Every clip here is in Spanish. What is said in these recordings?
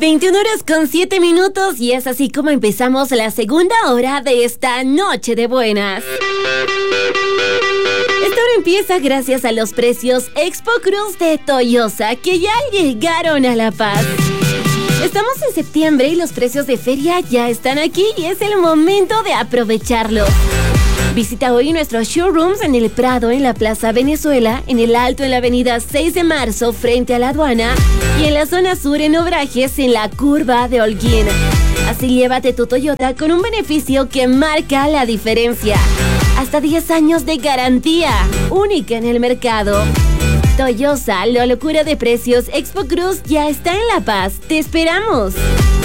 21:07 y es así como empezamos la segunda hora de esta noche de buenas. Esta hora empieza gracias a los precios Expo Cruz de Toyosa que ya llegaron a La Paz. Estamos en septiembre y los precios de feria ya están aquí y es el momento de aprovecharlos. Visita hoy nuestros showrooms en el Prado, en la Plaza Venezuela, en el Alto, en la avenida 6 de marzo, frente a la aduana, y en la zona sur, en Obrajes, en la curva de Holguín. Así llévate tu Toyota con un beneficio que marca la diferencia. Hasta 10 años de garantía, única en el mercado. Toyosa, la locura de precios Expo Cruz ya está en La Paz. ¡Te esperamos!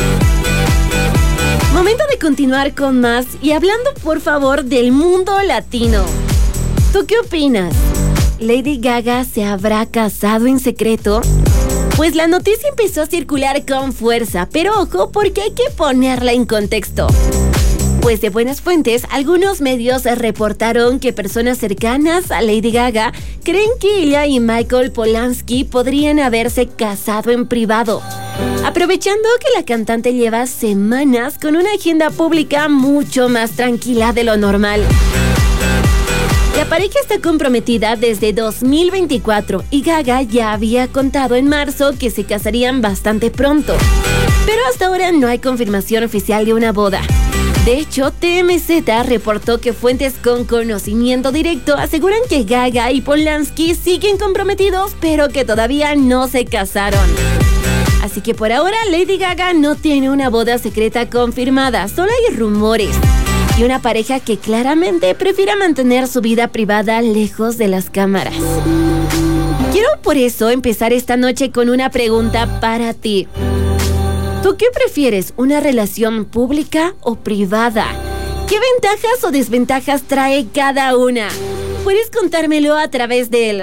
Momento de continuar con más y hablando por favor del mundo latino. ¿Tú qué opinas? ¿Lady Gaga se habrá casado en secreto? Pues la noticia empezó a circular con fuerza, pero ojo porque hay que ponerla en contexto. Pues de buenas fuentes, algunos medios reportaron que personas cercanas a Lady Gaga creen que ella y Michael Polanski podrían haberse casado en privado. Aprovechando que la cantante lleva semanas con una agenda pública mucho más tranquila de lo normal. La pareja está comprometida desde 2024 y Gaga ya había contado en marzo que se casarían bastante pronto. Pero hasta ahora no hay confirmación oficial de una boda. De hecho, TMZ reportó que fuentes con conocimiento directo aseguran que Gaga y Polanski siguen comprometidos, pero que todavía no se casaron. Así que por ahora Lady Gaga no tiene una boda secreta confirmada, solo hay rumores. Y una pareja que claramente prefiere mantener su vida privada lejos de las cámaras. Quiero por eso empezar esta noche con una pregunta para ti. ¿Tú qué prefieres, una relación pública o privada? ¿Qué ventajas o desventajas trae cada una? Puedes contármelo a través del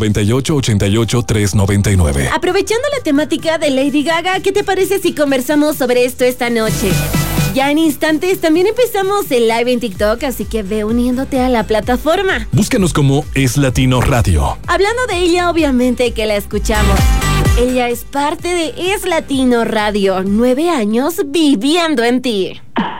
698-88-399. Aprovechando la temática de Lady Gaga, ¿qué te parece si conversamos sobre esto esta noche? Ya en instantes también empezamos el live en TikTok, así que ve uniéndote a la plataforma. Búscanos como Es Latino Radio. Hablando de ella, obviamente que la escuchamos. Ella es parte de Es Latino Radio, 9 años viviendo en ti.